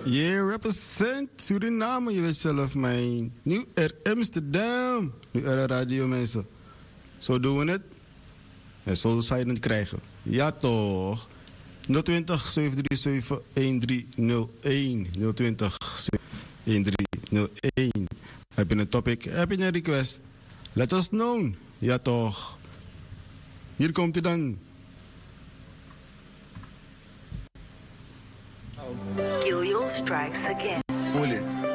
Yeah, represent Suriname. Je weet zelf, mijn Nieuw Air Amsterdam. Nieuw Air Radio, mensen. Zo doen we het. En zo zou je het krijgen. Ja, toch? 020 737 1301. 020 1301. Heb je een topic? Heb je een request? Let us know. Ja, toch? Hier komt hij dan. Gillial strikes again. Bullet.